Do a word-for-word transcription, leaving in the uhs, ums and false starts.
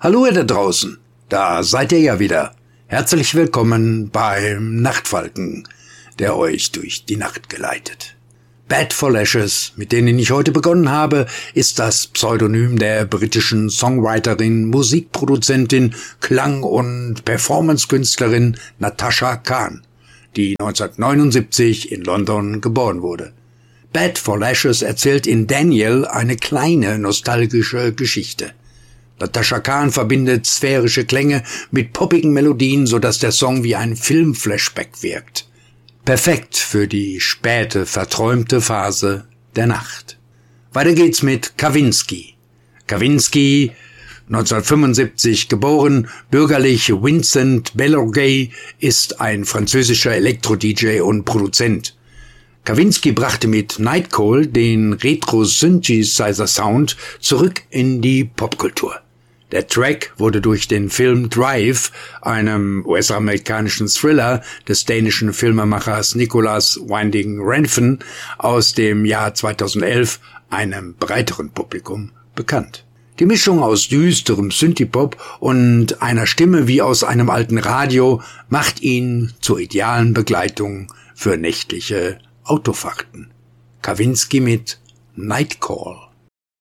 Hallo ihr da draußen, da seid ihr ja wieder. Herzlich willkommen beim Nachtfalken, der euch durch die Nacht geleitet. Bad for Lashes, mit denen ich heute begonnen habe, ist das Pseudonym der britischen Songwriterin, Musikproduzentin, Klang- und Performancekünstlerin Natasha Khan, die neunzehnhundertneunundsiebzig in London geboren wurde. Bad for Lashes erzählt in Daniel eine kleine nostalgische Geschichte. Natasha Khan verbindet sphärische Klänge mit poppigen Melodien, sodass der Song wie ein Filmflashback wirkt. Perfekt für die späte, verträumte Phase der Nacht. Weiter geht's mit Kavinsky. Kavinsky, neunzehnhundertfünfundsiebzig geboren, bürgerlich Vincent Bellorgey, ist ein französischer Elektro-D J und Produzent. Kavinsky brachte mit Nightcall den Retro-Synthesizer-Sound zurück in die Popkultur. Der Track wurde durch den Film Drive, einem U S-amerikanischen Thriller des dänischen Filmemachers Nicholas Winding Refn aus dem Jahr zweitausendelf, einem breiteren Publikum bekannt. Die Mischung aus düsterem Synthie-Pop und einer Stimme wie aus einem alten Radio macht ihn zur idealen Begleitung für nächtliche Autofahrten. Kavinsky mit Nightcall.